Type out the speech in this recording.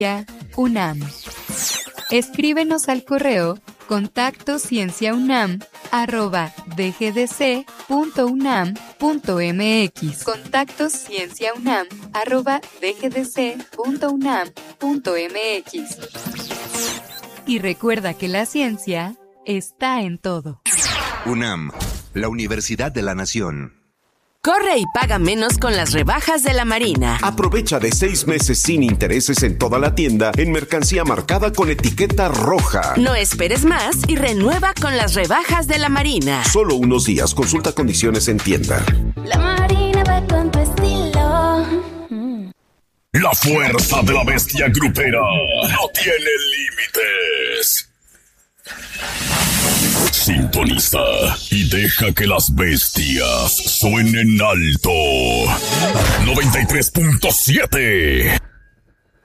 UNAM. Escríbenos al correo contactoscienciaunam@dgdc.unam.mx. contactoscienciaunam@dgdc.unam.mx. Y recuerda que la ciencia está en todo. UNAM, la Universidad de la Nación. Corre y paga menos con las rebajas de la Marina. Aprovecha de 6 meses sin intereses en toda la tienda en mercancía marcada con etiqueta roja. No esperes más y renueva con las rebajas de la Marina. Solo unos días. Consulta condiciones en tienda. La Marina va con tu estilo. La fuerza de la bestia grupera no tiene límites. Sintoniza y deja que las bestias suenen alto. 93.7